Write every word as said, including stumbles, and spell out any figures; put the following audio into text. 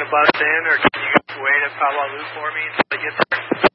bust in, or can you wait at Palo Alto for me until I get there?